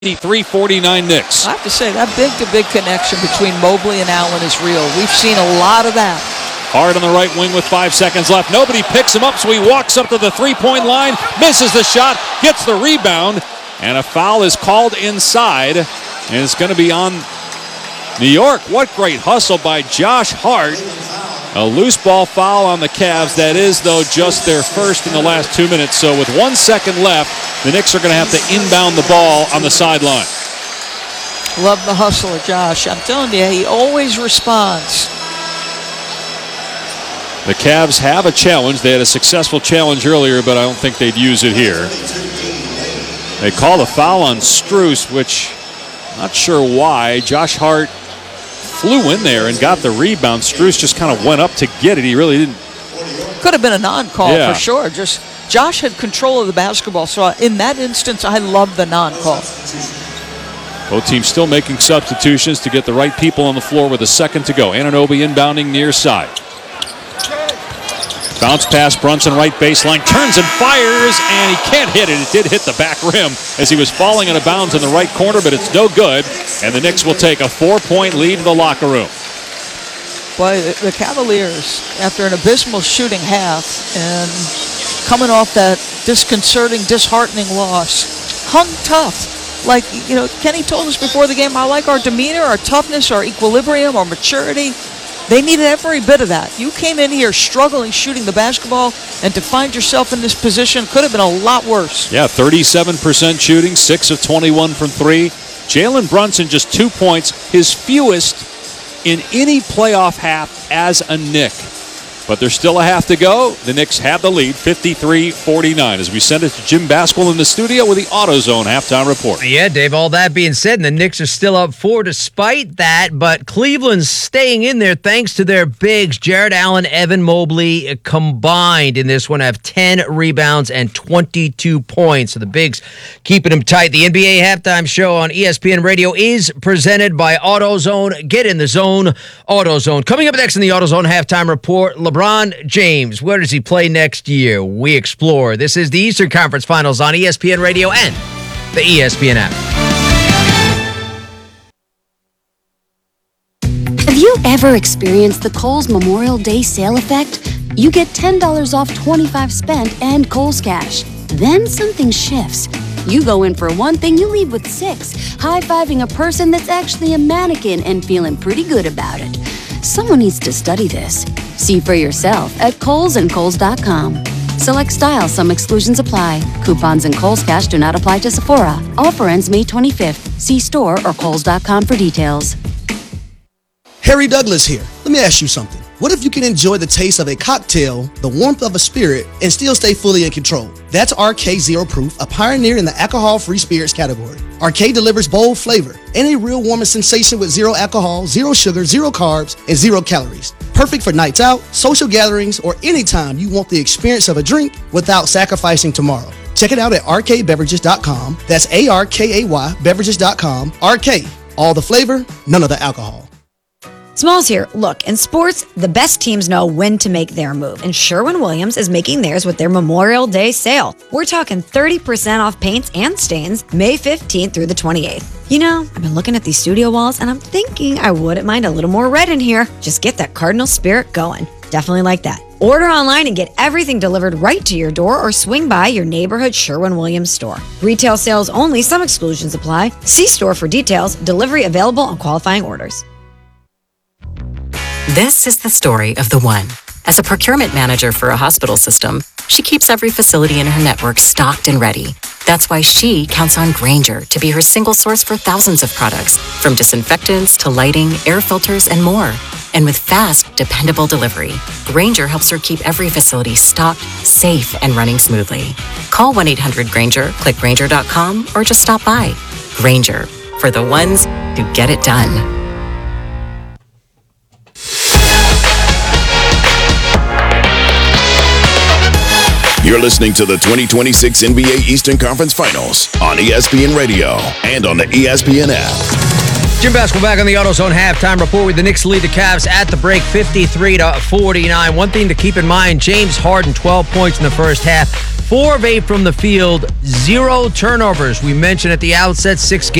53-49 Knicks. I have to say, that big-to-big connection between Mobley and Allen is real. We've seen a lot of that. Hard on the right wing with 5 seconds left. Nobody picks him up, so he walks up to the three-point line, misses the shot, gets the rebound, and a foul is called inside, and it's going to be on New York. What great hustle by Josh Hart. A loose ball foul on the Cavs. That is, though, just their first in the last 2 minutes. So with 1 second left, the Knicks are going to have to inbound the ball on the sideline. Love the hustle of Josh. I'm telling you, he always responds. The Cavs have a challenge. They had a successful challenge earlier, but I don't think they'd use it here. They call a foul on Strus, which not sure why. Josh Hart flew in there and got the rebound. Strus just kind of went up to get it. He really didn't. Could have been a non-call for sure. Just Josh had control of the basketball, so in that instance, I love the non-call. Both teams still making substitutions to get the right people on the floor with a second to go. Anunoby inbounding near side. Bounce pass, Brunson right baseline, turns and fires, and he can't hit it. It did hit the back rim as he was falling out of bounds in the right corner, but it's no good, and the Knicks will take a 4-point lead in the locker room. Boy, the Cavaliers, after an abysmal shooting half and coming off that disconcerting, disheartening loss, hung tough. Like, you know, Kenny told us before the game, I like our demeanor, our toughness, our equilibrium, our maturity. They needed every bit of that. You came in here struggling shooting the basketball, and to find yourself in this position could have been a lot worse. Yeah, 37% shooting, 6 of 21 from 3. Jalen Brunson just 2 points, his fewest in any playoff half as a Knick. But there's still a half to go. The Knicks have the lead, 53-49, as we send it to Jim Basquill in the studio with the AutoZone halftime report. Yeah, Dave, all that being said, and the Knicks are still up 4 despite that, but Cleveland's staying in there thanks to their bigs. Jared Allen, Evan Mobley combined in this one have 10 rebounds and 22 points. So the bigs keeping them tight. The NBA halftime show on ESPN Radio is presented by AutoZone. Get in the zone, AutoZone. Coming up next in the AutoZone halftime report, LeBron James, where does he play next year? We explore. This is the Eastern Conference Finals on ESPN Radio and the ESPN app. Have you ever experienced the Kohl's Memorial Day sale effect? You get $10 off 25 spent and Kohl's Cash. Then something shifts. You go in for one thing, you leave with 6, high-fiving a person that's actually a mannequin and feeling pretty good about it. Someone needs to study this. See for yourself at Kohl's and Kohl's.com. Select style, some exclusions apply. Coupons and Kohl's Cash do not apply to Sephora. Offer ends May 25th. See store or Kohl's.com for details. Harry Douglas here. Let me ask you something. What if you can enjoy the taste of a cocktail, the warmth of a spirit, and still stay fully in control? That's RK Zero Proof, a pioneer in the alcohol-free spirits category. RK delivers bold flavor and a real warming sensation with 0 alcohol, 0 sugar, 0 carbs, and 0 calories. Perfect for nights out, social gatherings, or anytime you want the experience of a drink without sacrificing tomorrow. Check it out at rkbeverages.com. That's ARKAY beverages.com. RK, all the flavor, none of the alcohol. Smalls here. Look, in sports, the best teams know when to make their move, and Sherwin-Williams is making theirs with their Memorial Day sale. We're talking 30% off paints and stains May 15th through the 28th. You know, I've been looking at these studio walls, and I'm thinking I wouldn't mind a little more red in here. Just get that Cardinal spirit going. Definitely like that. Order online and get everything delivered right to your door or swing by your neighborhood Sherwin-Williams store. Retail sales only. Some exclusions apply. See store for details. Delivery available on qualifying orders. This is the story of the one. As a procurement manager for a hospital system, she keeps every facility in her network stocked and ready. That's why she counts on Grainger to be her single source for thousands of products, from disinfectants to lighting, air filters, and more. And with fast, dependable delivery, Grainger helps her keep every facility stocked, safe, and running smoothly. Call 1-800-GRAINGER, click Grainger.com, or just stop by. Grainger, for the ones who get it done. You're listening to the 2026 NBA Eastern Conference Finals on ESPN Radio and on the ESPN app. Jim Basquill back on the AutoZone halftime report with the Knicks lead the Cavs at the break 53-49. One thing to keep in mind, James Harden, 12 points in the first half, 4 of 8 from the field, 0 turnovers. We mentioned at the outset 6